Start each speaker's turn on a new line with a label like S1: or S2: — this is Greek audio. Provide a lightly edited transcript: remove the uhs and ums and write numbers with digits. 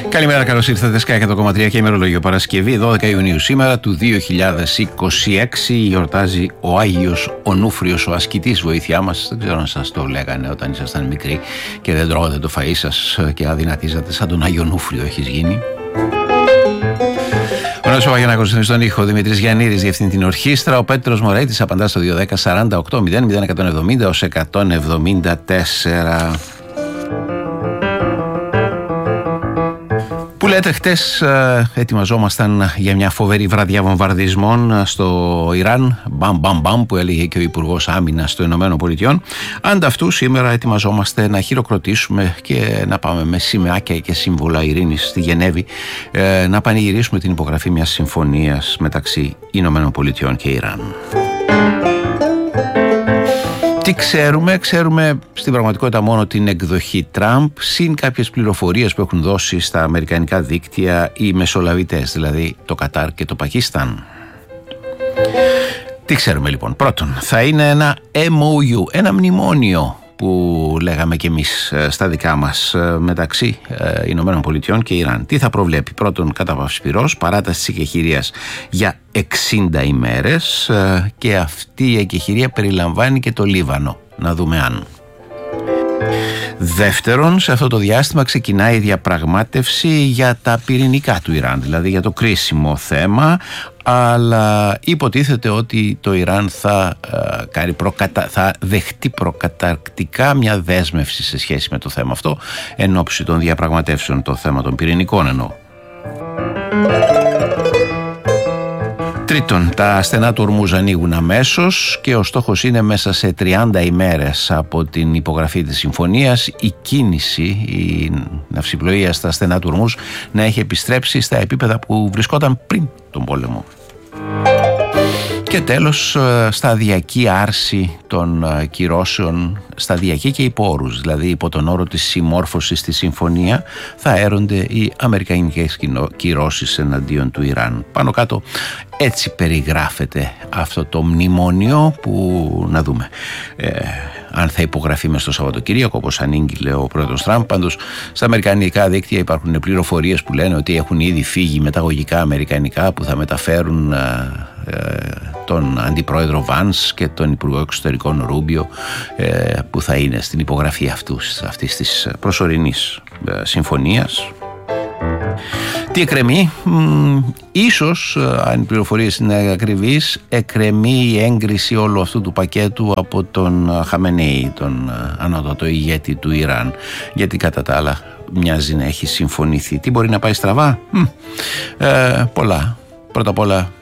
S1: Καλημέρα, καλώς ήρθατε. Sky 100,3 και ημερολόγιο Παρασκευή, 12 Ιουνίου σήμερα του 2026. Γιορτάζει ο Άγιος Ονούφριος, ο ασκητής, βοήθειά μας. Δεν ξέρω αν σας το λέγανε όταν ήσασταν μικροί και δεν τρώγατε το φαΐ σας και αδυνατίζατε σαν τον Άγιο Ονούφριο έχεις γίνει. Ο Νέος Παπαγιαννάκος είναι στον ήχο, Δημήτρης Γιαννίδης διευθύνει την ορχήστρα, ο Πέτρος Μωραίτης απαντά στο 210 48 00 170 ως 174. Που λέτε, χτες ετοιμαζόμασταν για μια φοβερή βραδιά βομβαρδισμών στο Ιράν, μπαμ, που έλεγε και ο Υπουργός Άμυνας των Ηνωμένων Πολιτειών. Ανταυτού σήμερα ετοιμαζόμαστε να χειροκροτήσουμε και να πάμε με σημαίακια και σύμβολα ειρήνης στη Γενέβη, να πανηγυρίσουμε την υπογραφή μιας συμφωνίας μεταξύ Ηνωμένων Πολιτειών και Ιράν. Τι ξέρουμε στην πραγματικότητα μόνο την εκδοχή Τραμπ, συν κάποιες πληροφορίες που έχουν δώσει στα αμερικανικά δίκτυα οι μεσολαβητές, δηλαδή το Κατάρ και το Πακιστάν. Τι ξέρουμε λοιπόν? Πρώτον, θα είναι ένα MOU, ένα μνημόνιο που λέγαμε κι εμείς στα δικά μας μεταξύ Ηνωμένων Πολιτειών και Ιράν. Τι θα προβλέπει? Πρώτον, κατάπαυση πυρός, παράταση της εκεχηρίας για 60 ημέρες και αυτή η εκεχηρία περιλαμβάνει και το Λίβανο. Να δούμε αν. Δεύτερον, σε αυτό το διάστημα ξεκινάει η διαπραγμάτευση για τα πυρηνικά του Ιράν, δηλαδή για το κρίσιμο θέμα, αλλά υποτίθεται ότι το Ιράν θα δεχτεί προκαταρκτικά μια δέσμευση σε σχέση με το θέμα αυτό, εν ώψη των διαπραγματεύσεων, το θέμα των πυρηνικών εννοώ. Τρίτον, τα στενά του Ορμούζ ανοίγουν αμέσως και ο στόχος είναι μέσα σε 30 ημέρες από την υπογραφή της συμφωνίας η κίνηση, η ναυσιπλοεία στα στενά του Ορμούζ να έχει επιστρέψει στα επίπεδα που βρισκόταν πριν τον πόλεμο. Και τέλος, σταδιακή άρση των κυρώσεων, σταδιακή και υπό όρους, δηλαδή υπό τον όρο της συμμόρφωσης στη συμφωνία θα έρονται οι αμερικανικές κυρώσεις εναντίον του Ιράν. Πάνω κάτω έτσι περιγράφεται αυτό το μνημόνιο που να δούμε αν θα υπογραφεί μες στο Σαββατοκύριακο όπως ανήγγειλε ο πρόεδρος Τραμπ. Πάντως στα αμερικανικά δίκτυα υπάρχουν πληροφορίες που λένε ότι έχουν ήδη φύγει μεταγωγικά αμερικανικά που θα μεταφέρουν τον αντιπρόεδρο Βάνς και τον υπουργό εξωτερικών Ρούμπιο που θα είναι στην υπογραφή αυτής της προσωρινής συμφωνίας. Τι εκκρεμεί? Ίσως, αν οι πληροφορίες είναι ακριβείς, εκκρεμεί η έγκριση όλου αυτού του πακέτου από τον Χαμενέι, τον ανώτατο ηγέτη του Ιράν, γιατί κατά τα άλλα μοιάζει να έχει συμφωνηθεί. Τι μπορεί να πάει στραβά? Πολλά. Πρώτα απ' όλα